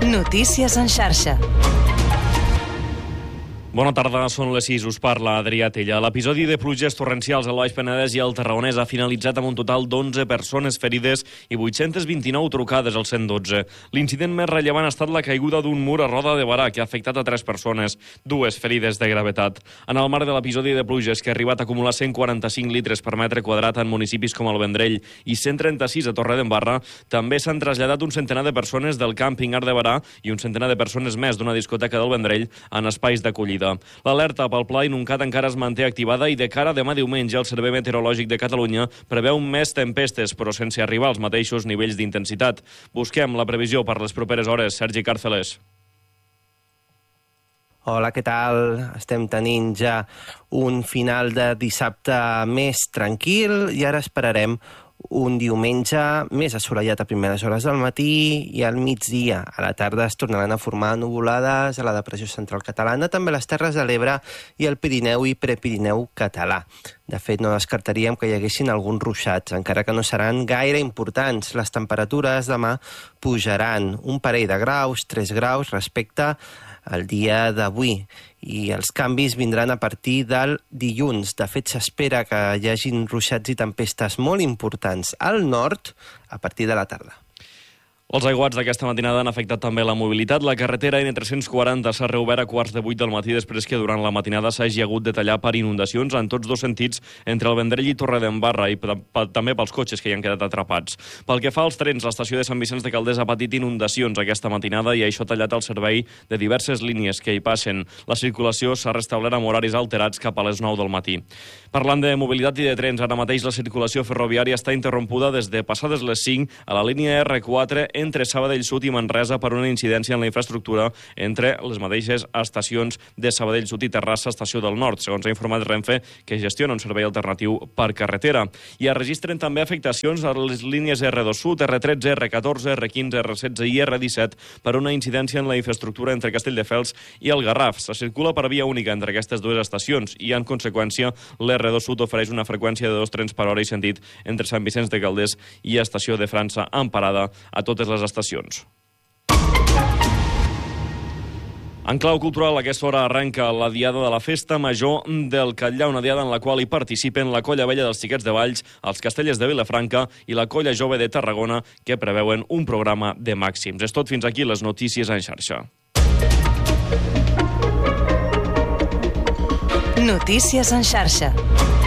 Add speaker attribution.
Speaker 1: Notícies en xarxa.
Speaker 2: Bona tarda, són les 6, us parla Adrià Tella. L'episodi de pluges torrencials al Baix Penedès i al Tarragonès ha finalitzat amb un total d'11 persones ferides i 829 trucades al 112. L'incident més rellevant ha estat la caiguda d'un mur a Roda de Barà, que ha afectat a 3 persones, 2 ferides de gravetat. En el marc de l'episodi de pluges, que ha arribat a acumular 145 litres per metre quadrat en municipis com el Vendrell i 136 a Torredembarra, també s'han traslladat un centenar de persones del càmping Arc de Barà i un centenar de persones més d'una discoteca del Vendrell en espais d'acollida. L'alerta pel Pla Inuncat encara es manté activada i de cara a demà diumenge el Servei Meteorològic de Catalunya preveu més tempestes, però sense arribar als mateixos nivells d'intensitat. Busquem la previsió per les properes hores. Sergi Càrceles.
Speaker 3: Hola, què tal? Estem tenint ja un final de dissabte més tranquil i ara esperarem un diumenge més assolellat a primeres hores del matí i al migdia. A la tarda es tornaran a formar nuvolades a la depressió central catalana, també a les Terres de l'Ebre i el Pirineu i Prepirineu català. De fet, no descartaríem que hi haguessin alguns ruixats, encara que no seran gaire importants. Les temperatures demà pujaran un parell de graus, 3 graus respecte el dia d'avui, i els canvis vindran a partir del dilluns. De fet, s'espera que hi hagin ruixats i tempestes molt importants al nord a partir de la tarda.
Speaker 2: Els aiguats d'aquesta matinada han afectat també la mobilitat. La carretera N340 s'ha reobert a 7:15 del matí després que durant la matinada s'hagi hagut de tallar per inundacions en tots dos sentits entre el Vendrell i Torredembarra i també pels cotxes que hi han quedat atrapats. Pel que fa als trens, l'estació de Sant Vicenç de Calders ha patit inundacions aquesta matinada i això ha tallat el servei de diverses línies que hi passen. La circulació s'ha restablert amb horaris alterats cap a les 9 del matí. Parlant de mobilitat i de trens, ara mateix la circulació ferroviària està interrompuda des de passades les 5 a la línia R4 entre Sabadell Sud i Manresa per una incidència en la infraestructura entre les mateixes estacions de Sabadell Sud i Terrassa, estació del Nord, segons ha informat Renfe, que gestiona un servei alternatiu per carretera. I es registren també afectacions a les línies R2 Sud, R13, R14, R15, R16 i R17 per una incidència en la infraestructura entre Castelldefels i el Garraf. Se circula per via única entre aquestes dues estacions i, en conseqüència, l'R2 Sud ofereix una freqüència de 2 trens per hora i sentit entre Sant Vicenç de Calders i Estació de França en parada a totes les estacions. En clau cultural, a aquesta hora arrenca la diada de la Festa Major del Catllà, una diada en la qual hi participen la Colla Vella dels Xiquets de Valls, els Castellers de Vilafranca i la Colla Jove de Tarragona, que preveuen un programa de màxims. És tot, fins aquí les notícies en xarxa.
Speaker 1: Notícies en xarxa.